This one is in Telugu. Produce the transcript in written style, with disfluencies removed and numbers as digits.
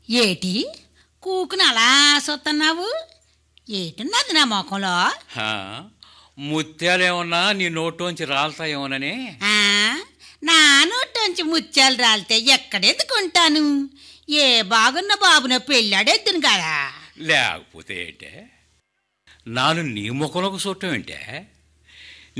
ఏటి కూకుని అలా చూస్తున్నావు? ఏటున్నది నా ముఖంలో? హా, ముత్యాలేమన్నా నీ నోట్లోంచి రాలుతాయేమోనని. ఆ, నా నోట్లోంచి ముత్యాలు రాలితే ఎక్కడెత్తుకుంటాను? ఏ బాగున్న బాబున పెళ్ళాడెద్దును కదా. లేకపోతే ఏంటే నాను నీ ముఖంలోకి చూడటం ఏంటే?